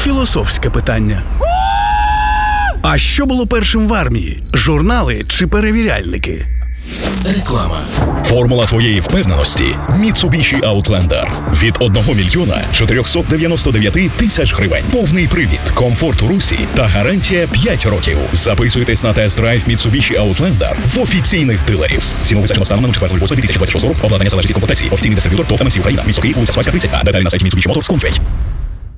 Філософське питання. А що було першим в армії? Журнали чи перевіряльники? Реклама. Формула твоєї впевненості – Mitsubishi Outlander. Від 1 мільйона 499 тисяч гривень. Повний привід, комфорт у русі та гарантія 5 років. Записуйтесь на тест-драйв Mitsubishi Outlander в офіційних дилерів. Ціну визначено станом на 4.08.2026 року. Обладнання залежить від комплектації. Офіційний дистриб'ютор ТОВ МС Україна. Місто Київ, вулиця Спаська, 30А. Деталі на сайті Mitsubishi Motors.com.ua.